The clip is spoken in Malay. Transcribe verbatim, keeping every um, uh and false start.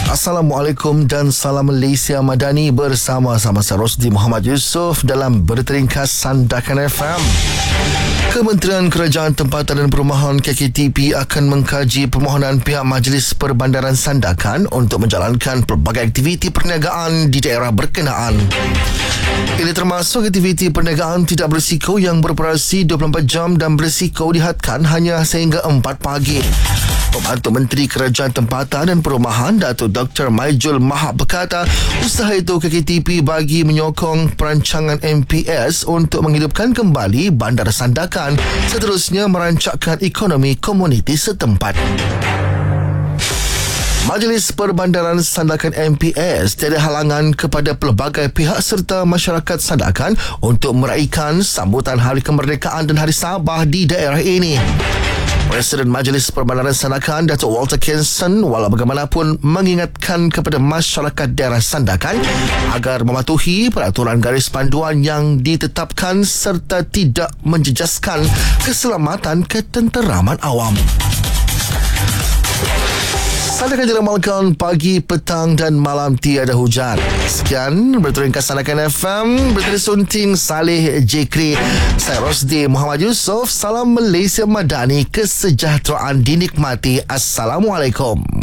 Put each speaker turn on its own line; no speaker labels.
Assalamualaikum dan salam Malaysia Madani, bersama-sama saya Rosdi Muhammad Yusof dalam Berita Ringkas Sandakan F M. Kementerian Kerajaan Tempatan dan Perumahan K K T P akan mengkaji permohonan pihak Majlis Perbandaran Sandakan untuk menjalankan pelbagai aktiviti perniagaan di daerah berkenaan. Ini termasuk aktiviti perniagaan tidak berisiko yang beroperasi dua puluh empat jam dan berisiko dihadkan hanya sehingga empat pagi. Pembantu Menteri Kerajaan Tempatan dan Perumahan Datuk Doktor Maijul Mahab berkata, usaha itu K K T P bagi menyokong perancangan M P S untuk menghidupkan kembali bandar Sandakan, seterusnya merancakkan ekonomi komuniti setempat. Majlis Perbandaran Sandakan M P S tiada halangan kepada pelbagai pihak serta masyarakat Sandakan untuk meraihkan sambutan Hari Kemerdekaan dan Hari Sabah di daerah ini. Presiden Majlis Perbandaran Sandakan Datuk Walter Kenson walau bagaimanapun mengingatkan kepada masyarakat daerah Sandakan agar mematuhi peraturan garis panduan yang ditetapkan serta tidak menjejaskan keselamatan ketenteraman awam. Sandakan diramalkan pagi, petang dan malam tiada hujan. Sekian Berita Ringkas Sandakan F M, berita disunting Saleh Jekri. Saya Rosdi Muhammad Yusof. Salam Malaysia Madani, kesejahteraan dinikmati. Assalamualaikum.